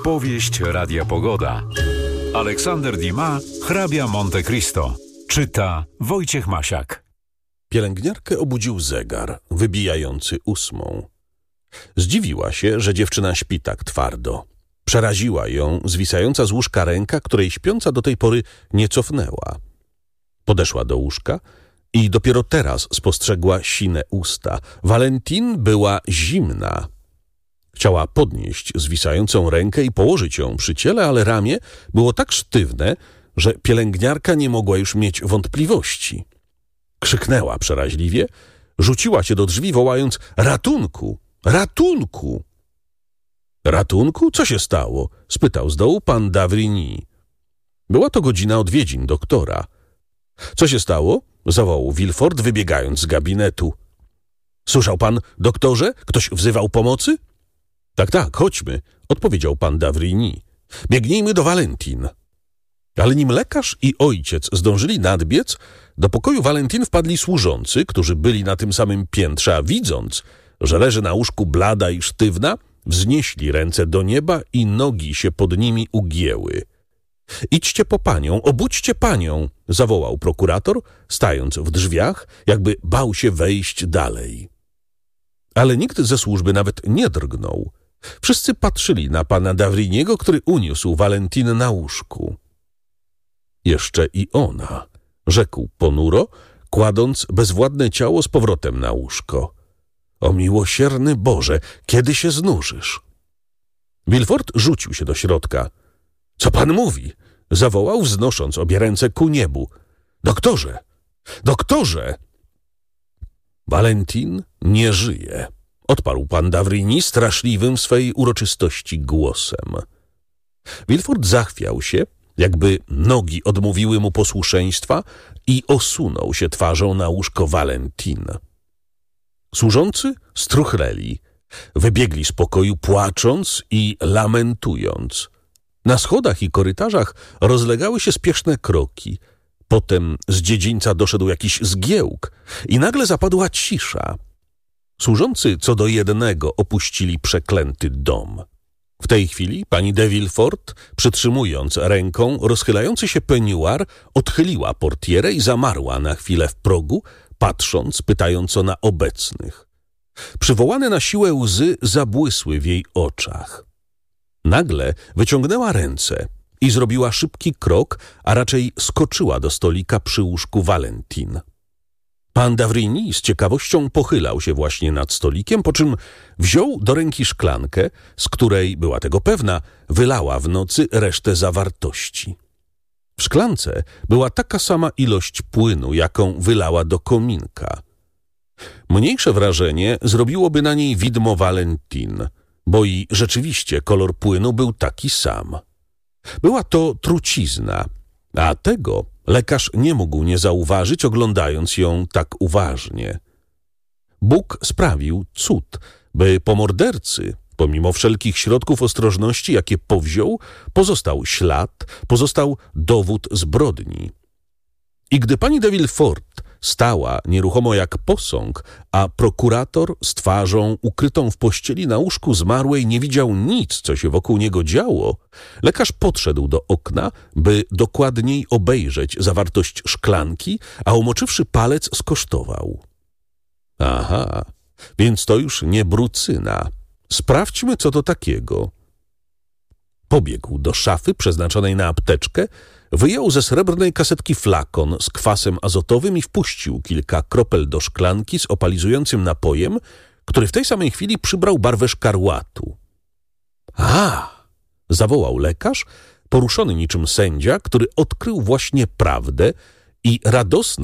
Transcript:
Powieść Radia Pogoda. Aleksander Dumas, hrabia Monte Cristo. Czyta Wojciech Masiak. Pielęgniarkę obudził zegar, wybijający 8. Zdziwiła się, że dziewczyna śpi tak twardo. Przeraziła ją zwisająca z łóżka ręka, której śpiąca do tej pory nie cofnęła. Podeszła do łóżka i dopiero teraz spostrzegła sine usta. Valentine była zimna. Chciała podnieść zwisającą rękę i położyć ją przy ciele, ale ramię było tak sztywne, że pielęgniarka nie mogła już mieć wątpliwości. Krzyknęła przeraźliwie, rzuciła się do drzwi, wołając: ratunku! Ratunku! Ratunku? Co się stało? Spytał z dołu pan d'Avrigny. Była to godzina odwiedzin doktora. Co się stało? Zawołał Villefort, wybiegając z gabinetu. Słyszał pan, doktorze? Ktoś wzywał pomocy? Tak, chodźmy, odpowiedział pan d'Avrigny. Biegnijmy do Valentine. Ale nim lekarz i ojciec zdążyli nadbiec, do pokoju Valentine wpadli służący, którzy byli na tym samym piętrze, a widząc, że leży na łóżku blada i sztywna, wznieśli ręce do nieba i nogi się pod nimi ugięły. Idźcie po panią, obudźcie panią, zawołał prokurator, stając w drzwiach, jakby bał się wejść dalej. Ale nikt ze służby nawet nie drgnął. Wszyscy patrzyli na pana d'Avrignego, który uniósł Valentine na łóżku. Jeszcze i ona, rzekł ponuro, kładąc bezwładne ciało z powrotem na łóżko. O miłosierny Boże, kiedy się znurzysz? Villefort rzucił się do środka. Co pan mówi? Zawołał, wznosząc obie ręce ku niebu. Doktorze! Doktorze! Valentine nie żyje, odparł pan d'Avrigny straszliwym w swej uroczystości głosem. Villefort zachwiał się, jakby nogi odmówiły mu posłuszeństwa i osunął się twarzą na łóżko Valentine. Służący struchleli, wybiegli z pokoju płacząc i lamentując. Na schodach i korytarzach rozlegały się spieszne kroki. Potem z dziedzińca doszedł jakiś zgiełk i nagle zapadła cisza. Służący co do jednego opuścili przeklęty dom. W tej chwili pani de Villefort, przytrzymując ręką rozchylający się peniuar, odchyliła portierę i zamarła na chwilę w progu, patrząc pytająco na obecnych. Przywołane na siłę łzy zabłysły w jej oczach. Nagle wyciągnęła ręce i zrobiła szybki krok, a raczej skoczyła do stolika przy łóżku Valentine. Pan d'Avrigny z ciekawością pochylał się właśnie nad stolikiem, po czym wziął do ręki szklankę, z której, była tego pewna, wylała w nocy resztę zawartości. W szklance była taka sama ilość płynu, jaką wylała do kominka. Mniejsze wrażenie zrobiłoby na niej widmo Valentine, bo i rzeczywiście kolor płynu był taki sam. Była to trucizna, a tego lekarz nie mógł nie zauważyć, oglądając ją tak uważnie. Bóg sprawił cud, by po mordercy, pomimo wszelkich środków ostrożności, jakie powziął, pozostał ślad, pozostał dowód zbrodni. I gdy pani de Villefort stała nieruchomo jak posąg, a prokurator z twarzą ukrytą w pościeli na łóżku zmarłej nie widział nic, co się wokół niego działo, lekarz podszedł do okna, by dokładniej obejrzeć zawartość szklanki, a umoczywszy palec skosztował. Aha, więc to już nie brucyna. Sprawdźmy, co to takiego. Pobiegł do szafy przeznaczonej na apteczkę, wyjął ze srebrnej kasetki flakon z kwasem azotowym i wpuścił kilka kropel do szklanki z opalizującym napojem, który w tej samej chwili przybrał barwę szkarłatu. A! Zawołał lekarz, poruszony niczym sędzia, który odkrył właśnie prawdę i radosny